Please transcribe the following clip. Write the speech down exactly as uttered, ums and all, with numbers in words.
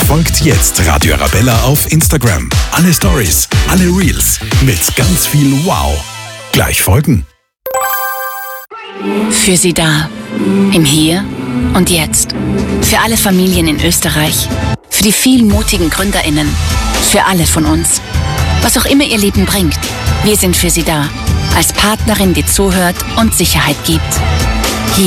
Folgt jetzt Radio Arabella auf Instagram. Alle Stories, alle Reels mit ganz viel Wow. Gleich folgen. Für Sie da. Im Hier und Jetzt. Für alle Familien in Österreich. Für die vielen mutigen GründerInnen. Für alle von uns. Was auch immer Ihr Leben bringt. Wir sind für Sie da. Als Partnerin, die zuhört und Sicherheit gibt.